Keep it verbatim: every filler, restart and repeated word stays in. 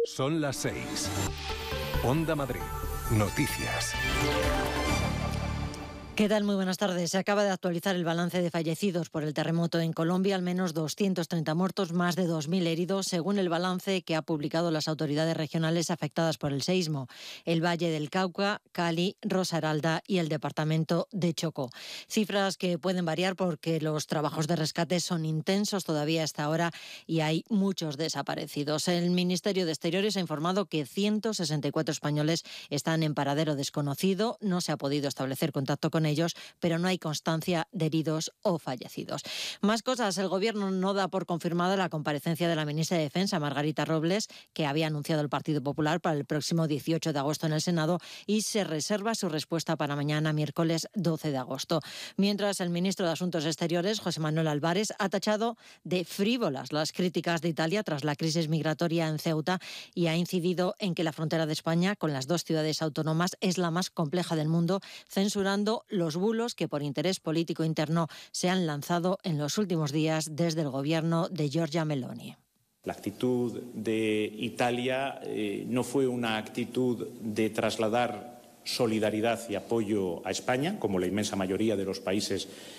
Son las seis. Onda Madrid. Noticias. ¿Qué tal? Muy buenas tardes. Se acaba de actualizar el balance de fallecidos por el terremoto en Colombia, al menos doscientos treinta muertos, más de dos mil heridos, según el balance que ha publicado las autoridades regionales afectadas por el seísmo: el Valle del Cauca, Cali, Risaralda y el departamento de Chocó. Cifras que pueden variar porque los trabajos de rescate son intensos todavía hasta ahora y hay muchos desaparecidos. El Ministerio de Exteriores ha informado que ciento sesenta y cuatro españoles están en paradero desconocido. No se ha podido establecer contacto con ellos ellos, pero no hay constancia de heridos o fallecidos. Más cosas. El Gobierno no da por confirmada la comparecencia de la ministra de Defensa, Margarita Robles, que había anunciado el Partido Popular para el próximo dieciocho de agosto en el Senado, y se reserva su respuesta para mañana, miércoles doce de agosto. Mientras, el ministro de Asuntos Exteriores, José Manuel Álvarez, ha tachado de frívolas las críticas de Italia tras la crisis migratoria en Ceuta y ha incidido en que la frontera de España con las dos ciudades autónomas es la más compleja del mundo, censurando los bulos que por interés político interno se han lanzado en los últimos días desde el gobierno de Giorgia Meloni. La actitud de Italia eh, no fue una actitud de trasladar solidaridad y apoyo a España, como la inmensa mayoría de los países